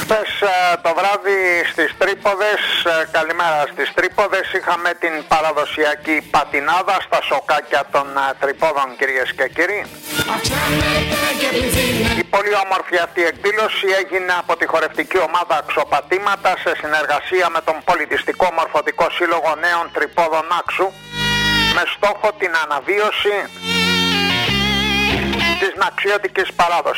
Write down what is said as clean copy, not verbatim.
Χθες το βράδυ στις Τρίποδες, καλημέρα στις Τρίποδες, είχαμε την παραδοσιακή πατινάδα στα σοκάκια των Τρυπόδων, κυρίες και κύριοι. Η πολύ όμορφη αυτή εκδήλωση έγινε από τη χορευτική ομάδα Αξοπατήματα σε συνεργασία με τον Πολιτιστικό Μορφωτικό Σύλλογο Νέων Τρυπόδων Άξου, με στόχο την αναβίωση της ναξιώτικης παράδοσης.